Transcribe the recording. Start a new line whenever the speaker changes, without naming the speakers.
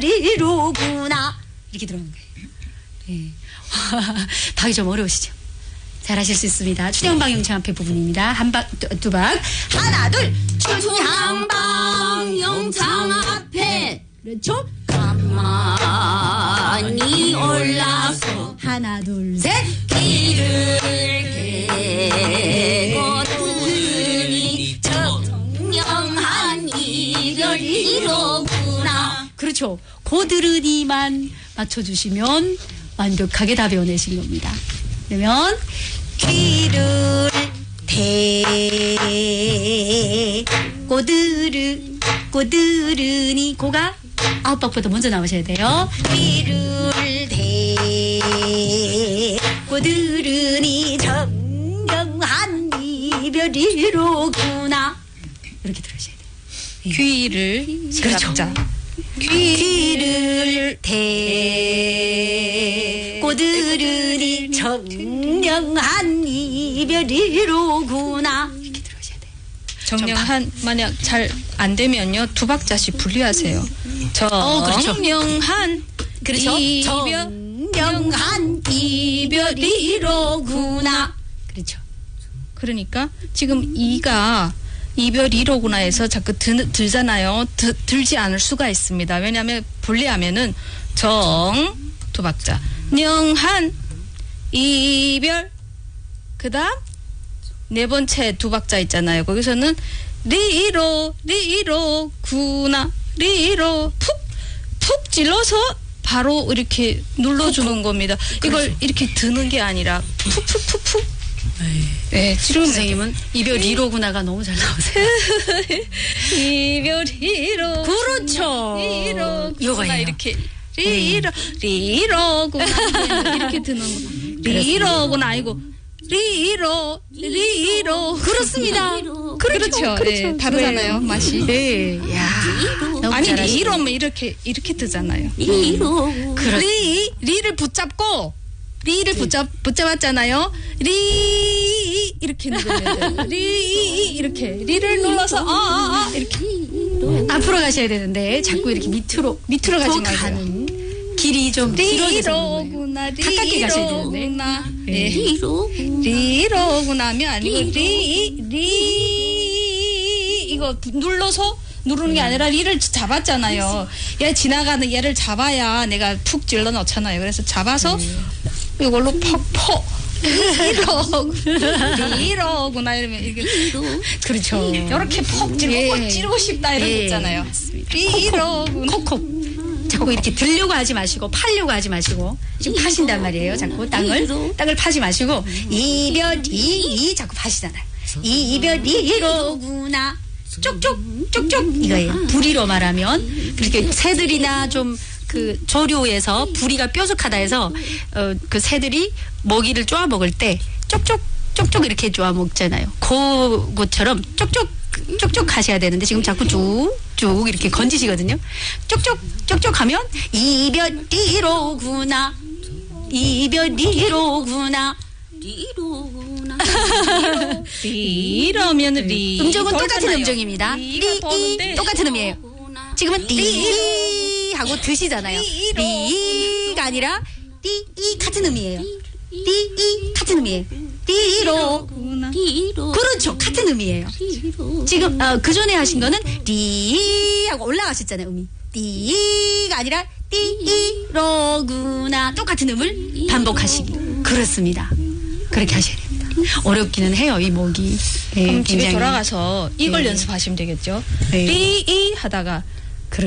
이별이로구나 이렇게 들어오는 거예요. 네. 박이 좀 어려우시죠? 잘하실 수 있습니다. 춘향방 영창 앞에 부분입니다. 한 박, 두 박. 하나, 둘. 춘향방 영창 앞에. 그렇죠? 가만히 올라서. 하나, 둘, 셋. 길을 개고 들으니 정령한 이별이로구나. 그렇죠. 고들으니만 맞춰주시면 완벽하게 다 배워내신 겁니다. 그러면 귀를 대고 들으니 고가 아홉박보다 먼저 나오셔야 돼요. 귀를 대고 들으니 정령한 이별이로구나 이렇게 들으셔야 돼요.
귀를
그렇죠. 귀를 대고 들으니 정령한 이별이로구나 이렇게 들어오셔야 돼요.
정령한 만약 잘 안 되면요 두 박자씩 분리하세요. 정령한
그렇죠. 정령한 이별이로구나 그렇죠.
그러니까 지금 이가 이별이로구나 해서 자꾸 들잖아요. 들지 않을 수가 있습니다. 왜냐하면 분리하면은 정 두 박자 영한 이별 그다음 네 번째 두 박자 있잖아요. 거기서는 리로구나 리로 푹 찔러서 바로 이렇게 눌러주는 겁니다. 이걸 이렇게 드는 게 아니라 푹
네, 지금 선생님은 이별이로구나가 너무 잘 나오세요.
이별이로
그렇죠.
이거구나 이렇게 리로구나 이렇게 드는 거. 리로구나 아니고 리로
그렇습니다.
그렇죠. 네, 다르잖아요 맛이.
네, 야
아니 리로면 이렇게 뜨잖아요. 리를 붙잡고. 리를 붙잡았잖아요. 리 이렇게 눌러야 돼요. 이렇게 리를 눌러서 이렇게
앞으로 가셔야 되는데 자꾸 이렇게 밑으로
가지 마세요.
가는 길이 좀 길어져서 가깝게 가셔야 되는데.
네. 리로구나 하면 아니고 이거 눌러서 누르는 게 아니라 리를 잡았잖아요. 얘 지나가는 얘를 잡아야 내가 푹 찔러 넣잖아요. 그래서 잡아서 이걸로 퍽퍽 리로구나 이러면 이게
그렇죠.
이렇게 퍽 찌르고 싶다 이런 거 있잖아요. 리로구나
콕콕 자꾸 이렇게 들려고 하지 마시고 팔려고 하지 마시고 지금 파신단 말이에요. 자꾸 땅을 파지 마시고 이별이 자꾸 파시잖아요. 이별이로구나 쪽쪽 이거예요. 부리로 말하면 그렇게 새들이나 좀 그 조류에서 부리가 뾰족하다 해서 그 새들이 먹이를 쪼아 먹을 때 쪽쪽 이렇게 쪼아 먹잖아요. 그것처럼 쪽쪽 하셔야 되는데 지금 자꾸 쭉 이렇게 건지시거든요. 쪽쪽 하면 이별이로구나
리러면 리
음정은 똑같은 음정입니다. 똑같은 음이에요. 지금은 리 하고 드시잖아요. 리가 아니라 리 같은 음이에요. 리 같은 음이에요. 리로 그렇죠. 같은 음이에요. 지금 그 전에 하신 거는 리 하고 올라가셨잖아요. 음이 리가 아니라 리로구나 똑같은 음을 반복하시기 그렇습니다. 그렇게 하셔야 됩니다. 어렵기는 해요. 이 목이.
그럼 집에 돌아가서 이걸 연습하시면 되겠죠. 리 하다가